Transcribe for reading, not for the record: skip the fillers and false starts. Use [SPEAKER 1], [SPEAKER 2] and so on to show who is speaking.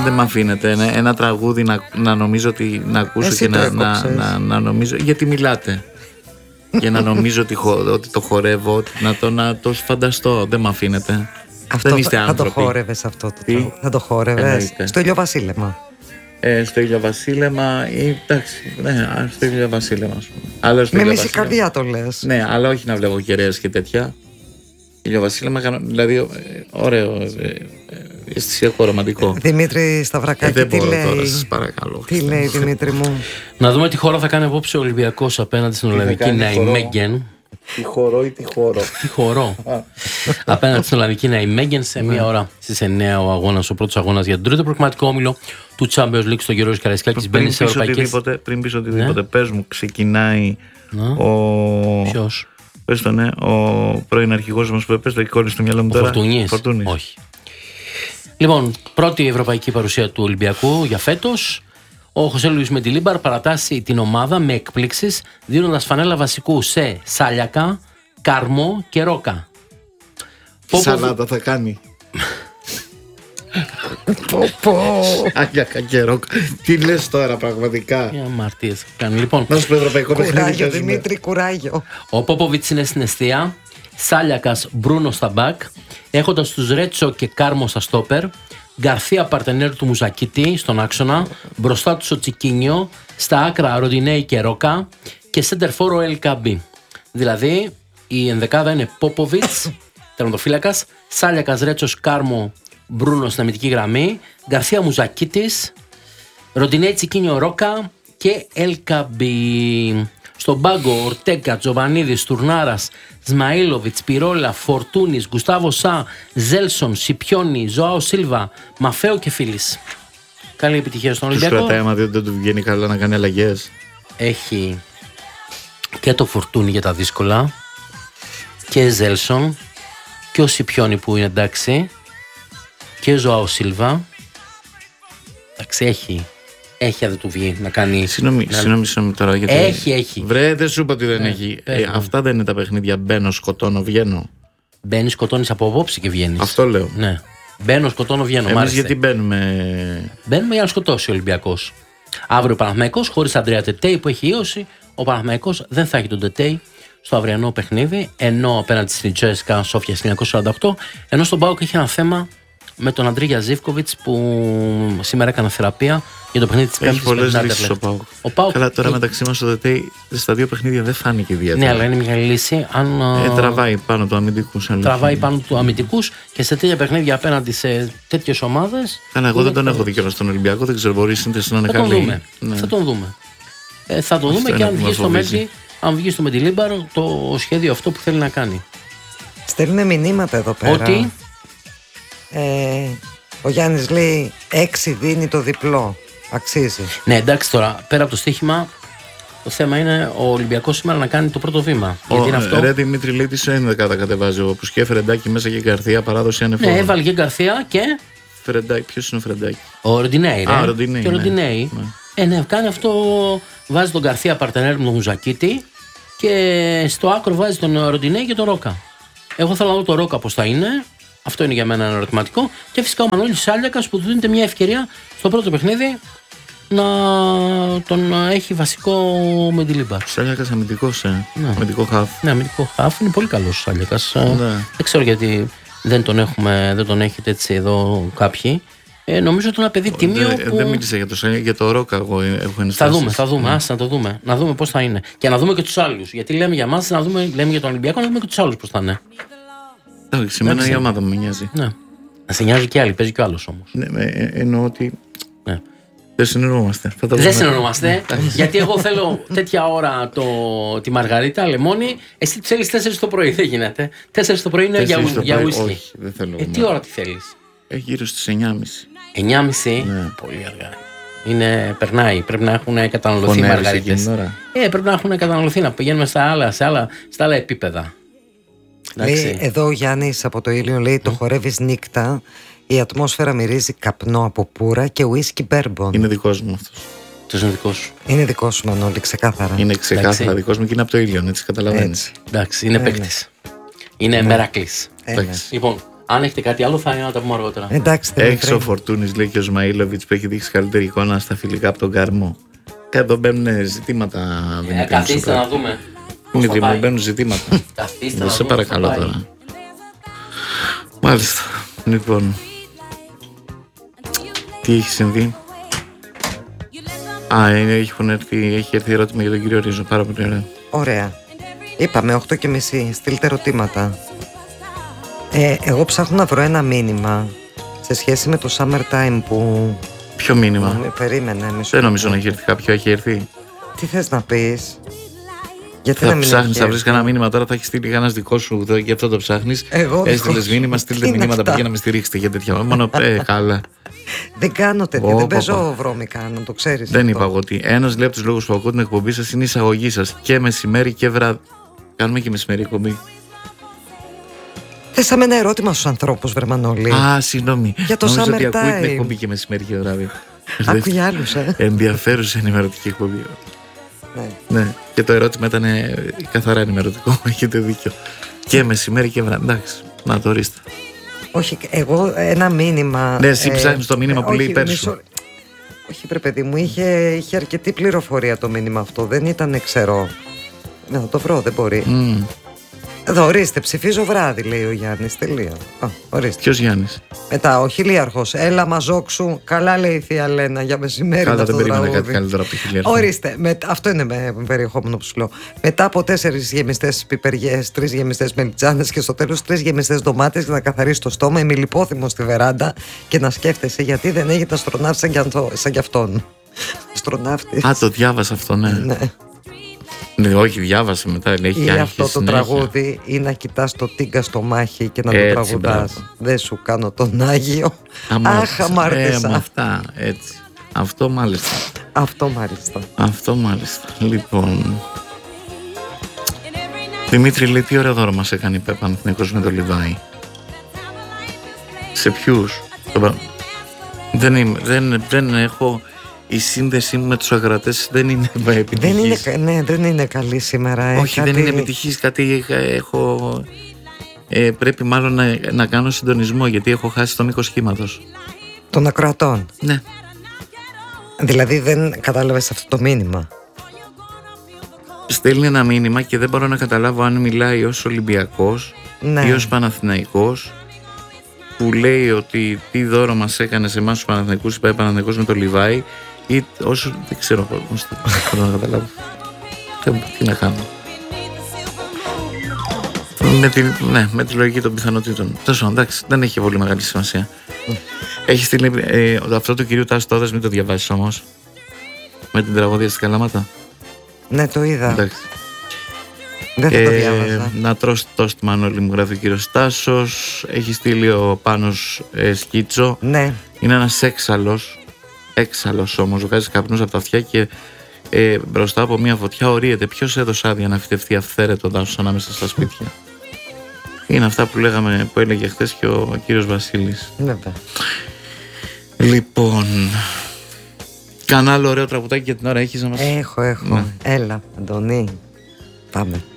[SPEAKER 1] Δεν μ' αφήνετε ένα τραγούδι να νομίζω ότι να ακούσω.
[SPEAKER 2] Εσύ
[SPEAKER 1] και να νομίζω. Γιατί μιλάτε. Για να νομίζω ότι το χορεύω, να το φανταστώ. Δεν μ' αφήνετε. Δεν είστε άνθρωποι.
[SPEAKER 2] Θα το χόρευες αυτό το τραγούδι? Θα το χόρευες? Στο ηλιοβασίλεμα.
[SPEAKER 1] Στο ηλιοβασίλεμα, εντάξει, ναι, στο ηλιοβασίλεμα, ας πούμε.
[SPEAKER 2] Με μισή καρδιά το λες.
[SPEAKER 1] Ναι, αλλά όχι να βλέπω κεραίες και τέτοια. Ηλιοβασίλεμα, δηλαδή, ωραίο, αισθησιακό, ρομαντικό.
[SPEAKER 2] Δημήτρη Σταυρακάκη, τι λέει?
[SPEAKER 1] Τώρα, σας παρακαλώ.
[SPEAKER 2] Τι λέει, Δημήτρη μου?
[SPEAKER 3] Να δούμε τι χώρο θα κάνει απόψε ο Ολυμπιακός απέναντι στην Ολλανδική Ναϊμέγγεν.
[SPEAKER 1] Τι χορό ή τι χώρο?
[SPEAKER 3] Τι χορό. Απέναντι στην Ολλανδική Ναϊμέγγεν σε μία ώρα στις 9 ο αγώνας, ο πρώτος αγώνας για τον τρίτο προκριματικό όμιλο του Champions League στο Γερόης Καραϊσκάκης. Μπαίνει σε ευρωπαϊκές.
[SPEAKER 1] Πριν πεις οτιδήποτε, πες μου, ξεκινάει
[SPEAKER 3] Ποιος?
[SPEAKER 1] Πες το, ναι, ο πρώην αρχηγός μας που έπαιζε το εικόνι στο μυαλό μου τώρα.
[SPEAKER 3] Φορτούνης. Όχι. Λοιπόν, πρώτη ευρωπαϊκή παρουσία του Ολυμπιακού για φέτος. Ο Χωσέ Λουίς Μεντιλίμπαρ παρατάσσει την ομάδα με εκπλήξεις, δίνοντας φανέλα βασικού σε Σάλιακα, Κάρμο και Ρόκα.
[SPEAKER 1] Σαλάτα θα κάνει. Σάλιακα και Ρόκα. Τι λες τώρα πραγματικά?
[SPEAKER 3] Για αμαρτίες θα κάνει. Λοιπόν,
[SPEAKER 1] να σου πω ευρωπαϊκό παιχνίδι.
[SPEAKER 2] Κουράγιο, Δημήτρη, κουράγιο.
[SPEAKER 3] Ο Πόποβιτς είναι στην εστία. Σάλιακας, Μπρούνο στα μπακ, έχοντας τους Ρέτσο και Κάρμο στα στόπερ. Γκαρθία παρτενέρ του Μουζακίτη στον άξονα, μπροστά του ο Τσικίνιο, στα άκρα Ροντινέη και Ρόκα και σέντερφορο Ελκαμπή. Δηλαδή η ενδεκάδα είναι Πόποβιτς, τερματοφύλακας, Σάλιακας, Ρέτσος, Κάρμο, Μπρούνο στην αμυντική γραμμή, Γκαρθία Μουζακίτης, Ροντινέη, Τσικίνιο, Ρόκα και Ελκαμπή. Στον πάγκο Ορτέγκα, Τζοβανίδης, Τουρνάρας, Σμαΐλοβιτς, Πυρόλα, Φορτούνης, Γκουστάβο Σα, Ζέλσον, Σιπιόνι, Ζωάο Σίλβα, Μαφέο και Φίλης. Καλή επιτυχία στον Ολυμπιακό.
[SPEAKER 1] Τους κρατάει, άμα δεν του βγαίνει καλά να κάνει αλλαγές.
[SPEAKER 3] Έχει και το Φορτούνι για τα δύσκολα και Ζέλσον και ο Σιπιόνι που είναι εντάξει και Ζωάο Σίλβα. Εντάξει, έχει αν δεν του βγει να κάνει.
[SPEAKER 1] Συγγνώμη τώρα. Γιατί...
[SPEAKER 3] Έχει.
[SPEAKER 1] Βρε, δεν σου είπα ότι δεν έχει. Αυτά δεν είναι τα παιχνίδια. Μπαίνω, σκοτώνω, βγαίνω.
[SPEAKER 3] Μπαίνει, σκοτώνει από απόψη και βγαίνει.
[SPEAKER 1] Αυτό λέω.
[SPEAKER 3] Ναι. Μπαίνω, σκοτώνω, βγαίνω.
[SPEAKER 1] Εμείς γιατί μπαίνουμε?
[SPEAKER 3] Μπαίνουμε για να σκοτώσει ο Ολυμπιακός. Αύριο ο Παναθηναϊκός χωρίς Αντρέα Τετέι που έχει ίωση. Ο Παναθηναϊκός δεν θα έχει τον Τετέι στο αυριανό παιχνίδι. Ενώ απέναντι στην Τσέσκα Σόφια 1948. Ενώ στον ΠΑΟΚ έχει ένα θέμα με τον Αντρίγια Ζίβκοβιτς που σήμερα έκανε θεραπεία για το παιχνίδι της Πέμπτης.
[SPEAKER 1] Έχει πολλές λύσεις ο ΠΑΟΚ. Καλά, τώρα μεταξύ μας ο Δετέι στα δύο παιχνίδια δεν φάνηκε ιδιαίτερα.
[SPEAKER 3] Ναι, αλλά είναι μια λύση.
[SPEAKER 1] Τραβάει πάνω του αμυντικούς.
[SPEAKER 3] Τραβάει πάνω του αμυντικούς και σε τέτοια παιχνίδια απέναντι σε τέτοιες ομάδες.
[SPEAKER 1] Καλά, εγώ δεν τον έχω δει κιόλα στον Ολυμπιακό. Δεν ξέρω, μπορεί η σύνθεση να είναι καλή.
[SPEAKER 3] Θα τον δούμε. Θα τον δούμε και αν βγει στο Μεντιλίμπαρ το σχέδιο αυτό που θέλει να κάνει.
[SPEAKER 2] Στέλνουν μηνύματα εδώ πέρα.
[SPEAKER 3] Ότι
[SPEAKER 2] ο Γιάννης λέει 6 δίνει το διπλό. Αξίζει.
[SPEAKER 3] Ναι, εντάξει, τώρα πέρα από το στοίχημα, το θέμα είναι ο Ολυμπιακός σήμερα να κάνει το πρώτο βήμα. Γιατί είναι αυτό.
[SPEAKER 1] Ρε Δημήτρη, λέει τι σε 11 κατεβάζει. Όπως και Φρεντάκι μέσα και Γκαρθία, παράδοση ανεφόρων.
[SPEAKER 3] Ναι, έβαλε και Γκαρθία και.
[SPEAKER 1] Φρεντάκι, ποιος είναι ο Φρεντάκι?
[SPEAKER 3] Ο Ροντινέι.
[SPEAKER 1] Ροντινέι.
[SPEAKER 3] Και ο Ροντινέι. Ναι, κάνει αυτό. Βάζει τον Γκαρθία παρτενέρ με τον Μουζακίτη και στο άκρο βάζει τον Ροντινέι και τον Ρόκα. Εγώ θέλω να δω τον Ρόκα πώς θα είναι. Αυτό είναι για μένα ένα ερωτηματικό. Και φυσικά ο Μανώλης Σάλιακας που του δίνεται μια ευκαιρία στο πρώτο παιχνίδι να τον έχει βασικό Μεντιλίμπαρ.
[SPEAKER 1] Σάλιακας αμυντικός, αμυντικό χαφ.
[SPEAKER 3] Ναι, αμυντικό χαφ. Είναι πολύ καλός ο Σάλιακας. Δεν ξέρω γιατί δεν τον έχετε έτσι εδώ κάποιοι. Νομίζω ότι είναι ένα παιδί τιμίο.
[SPEAKER 1] Δεν μίλησα για το Σάλιακα, για το Ρόκα. Εγώ έχω ενστάσεις.
[SPEAKER 3] Θα δούμε. Ας να το δούμε. Να δούμε πώς θα είναι. Και να δούμε και τους άλλους. Γιατί λέμε για εμάς, λέμε για τον Ολυμπιακό, να δούμε και τους άλλους πώς θα είναι.
[SPEAKER 1] Σε μένα η ομάδα μου με νοιάζει.
[SPEAKER 3] Ναι. Να σε νοιάζει και άλλοι, παίζει και ο άλλος όμως.
[SPEAKER 1] Ναι, εννοώ ότι. Ναι. Δεν συνεννοούμαστε.
[SPEAKER 3] Δεν συνεννοούμαστε. Γιατί εγώ θέλω τέτοια ώρα τη Μαργαρίτα, λεμόνι. Εσύ θέλεις 4 το πρωί, δεν γίνεται. 4 το πρωί είναι για ουίσκι.
[SPEAKER 1] Όχι, δεν θέλω.
[SPEAKER 3] Τι ώρα τη θέλεις?
[SPEAKER 1] Γύρω στις 9.30.
[SPEAKER 3] 9.30. Ναι. Πολύ αργά. Περνάει. Πρέπει να έχουν καταναλωθεί οι μαργαρίτες. Πρέπει να έχουν καταναλωθεί, να πηγαίνουμε στα άλλα επίπεδα.
[SPEAKER 2] Λέει, εδώ ο Γιάννης από το Ήλιο λέει το χορεύεις νύχτα. Η ατμόσφαιρα μυρίζει καπνό από πουρα και ουίσκι μπέρμπον.
[SPEAKER 1] Είναι δικός μου αυτός.
[SPEAKER 3] Ποιος είναι δικός σου?
[SPEAKER 2] Είναι δικός σου, Μανώλη, ξεκάθαρα.
[SPEAKER 1] Είναι ξεκάθαρα δικός μου και είναι από το Ήλιο, έτσι καταλαβαίνεις.
[SPEAKER 3] Εντάξει, είναι παίκτης. Είναι Μερακλής.
[SPEAKER 1] Λοιπόν,
[SPEAKER 3] Αν έχετε κάτι άλλο, θα τα πούμε αργότερα.
[SPEAKER 2] Εντάξει,
[SPEAKER 1] έξω ο Φορτούνης, λέει και ο Σμαήλοβιτς, που έχει δείξει καλύτερη εικόνα στα φιλικά από τον Καρμό. Εδώ μπαίνουν ζητήματα.
[SPEAKER 3] Καθίστε να δούμε.
[SPEAKER 1] Δημήτρη μου, μπαίνουν ζητήματα.
[SPEAKER 3] Καθίστε
[SPEAKER 1] σε παρακαλώ τώρα. Μάλιστα. Λοιπόν, τι έχει συμβεί? Έχει έρθει ερώτημα για τον κύριο Ρίζο. Πάρα πολύ ωραία.
[SPEAKER 2] Ωραία. Είπαμε 8:30. Στείλτε ερωτήματα. Εγώ ψάχνω να βρω ένα μήνυμα σε σχέση με το Summertime που...
[SPEAKER 1] Ποιο μήνυμα?
[SPEAKER 2] Περίμενε.
[SPEAKER 1] Δεν νομίζω να έχει έρθει κάποιο. Έχει έρθει.
[SPEAKER 2] Τι θες να πεις? Γιατί
[SPEAKER 1] θα ψάχνεις, θα βρεις κανένα μήνυμα τώρα, θα έχει στείλει κανένα δικό σου, γι' αυτό το ψάχνεις. Έστειλες μήνυμα, στείλτε μηνύματα που για να με στηρίξετε για τέτοια. Μόνο καλά.
[SPEAKER 2] Δεν κάνω τέτοια, δεν παίζω βρώμικα, να το ξέρεις.
[SPEAKER 1] Δεν είπα εγώ ότι ένας λέει από τους λόγους που ακούω την εκπομπή σας είναι η εισαγωγή σας. Και μεσημέρι και βράδυ. Κάνουμε και μεσημέρι εκπομπή.
[SPEAKER 2] Θέσαμε ένα ερώτημα στους ανθρώπους, Βερμανόλη.
[SPEAKER 1] Συγγνώμη.
[SPEAKER 2] Για το
[SPEAKER 1] Νόμιζα ότι
[SPEAKER 2] Summertime.
[SPEAKER 1] ακούει την εκπομπή και μεσημέρι και βράδυ.
[SPEAKER 2] Άκου για άλλους,
[SPEAKER 1] Ενδιαφέρουσα ενημερωτική εκπομπή.
[SPEAKER 2] Ναι.
[SPEAKER 1] Και το ερώτημα ήταν καθαρά ενημερωτικό. Έχετε δίκιο. Και μεσημέρι και βράδυ. Εντάξει, να το ορίστε.
[SPEAKER 2] Όχι, εγώ ένα μήνυμα.
[SPEAKER 1] Ναι, εσύ ψάχνεις το μήνυμα που λέει πέρσι.
[SPEAKER 2] Όχι, βρε παιδί μου, είχε αρκετή πληροφορία το μήνυμα αυτό. Δεν ήταν ξερό. Να το βρω, δεν μπορεί. Εδώ, ορίστε, ψηφίζω βράδυ, λέει ο Γιάννης. Τελεία. Ορίστε.
[SPEAKER 1] Ποιος Γιάννης?
[SPEAKER 2] Μετά, ο Χιλίαρχος. Έλα, μαζόξου. Καλά, λέει η θεία Λένα για μεσημέρι.
[SPEAKER 1] Καλά, δεν περίμενα κάτι καλύτερο από το Χιλίαρχο.
[SPEAKER 2] Ορίστε, αυτό είναι με περιεχόμενο που σου λέω. Μετά από 4 γεμιστές πιπεριές, 3 γεμιστές μελιτζάνες και στο τέλος 3 γεμιστές ντομάτες για να καθαρίσει το στόμα, ημιλιπόθυμο στη βεράντα και να σκέφτεσαι γιατί δεν έγινε αστροναύτη σαν κι αυτόν. Αστροναύτης.
[SPEAKER 1] Το διάβασα αυτό, ναι. Ναι, όχι, διάβασε μετά.
[SPEAKER 2] Ή αυτό το τραγούδι ή να κοιτάς το τίγκα στο μάχη και να το τραγουδάς. Δεν σου κάνω τον Άγιο. Αχ, αμάρτησα.
[SPEAKER 1] Αυτά, έτσι. Αυτό μάλιστα.
[SPEAKER 2] Αυτό
[SPEAKER 1] μάλιστα. Λοιπόν, Δημήτρη λέει τι ωραίο δώρο μας έκανε η ΠΕΠ Παναθηναϊκός με το Λιβάι. Σε ποιους? Δεν έχω... Η σύνδεσή μου με τους αγρατές δεν είναι επιτυχής.
[SPEAKER 2] Δεν είναι καλή σήμερα.
[SPEAKER 1] Όχι, δεν είναι επιτυχής. Κάτι έχω... πρέπει μάλλον να κάνω συντονισμό, γιατί έχω χάσει το μήκος κύματος
[SPEAKER 2] των ακροατών.
[SPEAKER 1] Ναι.
[SPEAKER 2] Δηλαδή δεν κατάλαβες αυτό το μήνυμα?
[SPEAKER 1] Στέλνει ένα μήνυμα και δεν μπορώ να καταλάβω αν μιλάει ως Ολυμπιακός ή ως Παναθηναϊκός, που λέει ότι τι δώρο μας έκανε σε εμάς τους Παναθηναϊκούς, είπε Παναθηναϊκός με το Λιβάι, ή όσο δεν ξέρω πώς να καταλάβω. Τι να κάνω. Με τη λογική των πιθανότητων. Τόσο, εντάξει, δεν έχει πολύ μεγάλη σημασία. Έχει στείλει αυτό του κυρίου Τάσου Τόδας, μην το διαβάσεις όμως. Με την τραγωδία στη Καλαμάτα.
[SPEAKER 2] Ναι, το είδα.
[SPEAKER 1] Εντάξει.
[SPEAKER 2] Δεν θα το διάβαζα.
[SPEAKER 1] Να τρως τόστ, Μανώλη μου, γράφει ο κύριος Τάσος. Έχει στείλει ο Πάνος σκίτσο.
[SPEAKER 2] Ναι.
[SPEAKER 1] Είναι ένας έξαλλος όμως, βγάζει καπνούς από τα αυτιά και μπροστά από μια φωτιά ορίεται. Ποιος έδωσε άδεια να φυτευτεί αυθαίρετο δάσος ανάμεσα στα σπίτια? Είναι αυτά που έλεγε χθες και ο κύριος Βασίλης.
[SPEAKER 2] Βέβαια.
[SPEAKER 1] Λοιπόν, κανένα άλλο ωραίο τραγουδάκι για την ώρα έχεις να μας...
[SPEAKER 2] Έχω.
[SPEAKER 1] Ναι.
[SPEAKER 2] Έλα, Αντωνή, πάμε.